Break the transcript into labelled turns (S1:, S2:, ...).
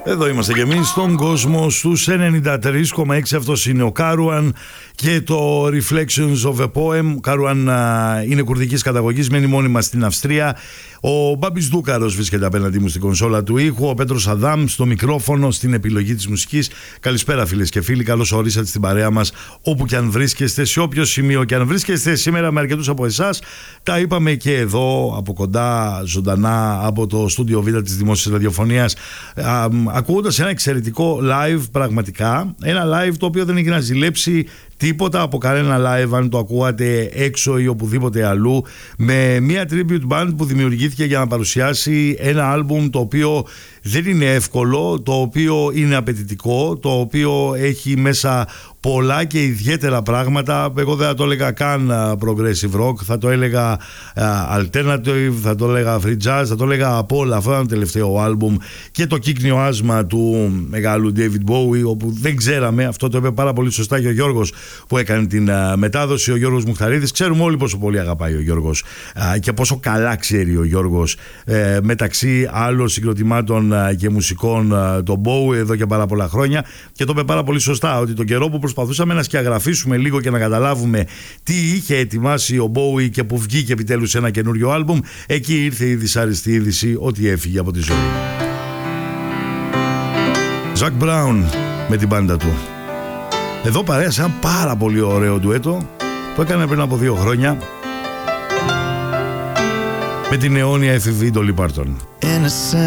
S1: Εδώ είμαστε και εμείς στον κόσμο στους 93,6. Αυτός είναι ο Κάρουαν και το Reflections of a Poem. Κάρουαν είναι κουρδικής καταγωγής, μένει μόνιμα στην Αυστρία. Ο Μπάμπης Δούκαρος βρίσκεται απέναντί μου στην κονσόλα του ήχου. Ο Πέτρος Αδάμ στο μικρόφωνο, στην επιλογή της μουσικής. Καλησπέρα φίλες και φίλοι, καλώς ορίσατε στην παρέα μας όπου και αν βρίσκεστε, σε όποιο σημείο και αν βρίσκεστε. Σήμερα με αρκετούς από εσάς τα είπαμε και εδώ από κοντά, ζωντανά από το στούντιο Β της Δημόσιας Ραδιοφωνίας, ακούγοντας ένα εξαιρετικό live, πραγματικά ένα live το οποίο δεν έχει να ζηλέψει τίποτα από κανένα live, αν το ακούγατε έξω ή οπουδήποτε αλλού, με μια tribute band που δημιουργήθηκε για να παρουσιάσει ένα άλμπουμ το οποίο δεν είναι εύκολο, το οποίο είναι απαιτητικό, το οποίο έχει μέσα πολλά και ιδιαίτερα πράγματα. Εγώ δεν θα το έλεγα καν progressive rock, θα το έλεγα alternative, θα το έλεγα free jazz, θα το έλεγα από όλα. Αυτό ήταν το τελευταίο άλμπουμ και το κύκνιο άσμα του μεγάλου David Bowie, όπου δεν ξέραμε, αυτό το είπε πάρα πολύ σωστά και ο Γιώργος που έκανε την μετάδοση, ο Γιώργος Μουχταρίδης. Ξέρουμε όλοι πόσο πολύ αγαπάει ο Γιώργος και πόσο καλά ξέρει ο Γιώργος μεταξύ άλλων συγκροτημάτων και μουσικών τον Bowie εδώ και πάρα πολλά χρόνια, και το είπε πάρα πολύ σωστά ότι τον καιρό που προσπαθούσαμε να σκιαγραφίσουμε λίγο και να καταλάβουμε τι είχε ετοιμάσει ο Bowie και που βγήκε επιτέλους ένα καινούριο άλμπουμ, εκεί ήρθε η δυσάρεστη είδηση ότι έφυγε από τη ζωή. Ζακ Μπράουν με την μπάντα του. Εδώ παρέασε ένα πάρα πολύ ωραίο ντουέτο που έκανε πριν από 2 χρόνια με την αιώνια εφηβή Ντόλι Πάρτον.